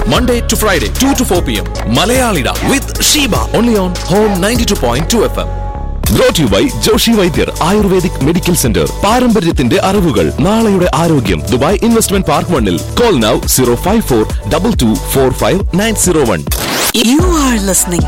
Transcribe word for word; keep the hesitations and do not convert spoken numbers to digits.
Monday to Friday, two to four p.m. Malayalida with Sheba. Only on Home ninety-two point two F M. Brought to you by Joshi Vaidyar ayurvedic medical centre. പാരമ്പര്യത്തിന്റെ അറിവുകൾ, നാളെയുടെ ആരോഗ്യം. Dubai investment park വണ്ണിൽ. Call now zero five four two two four five nine zero one. You are listening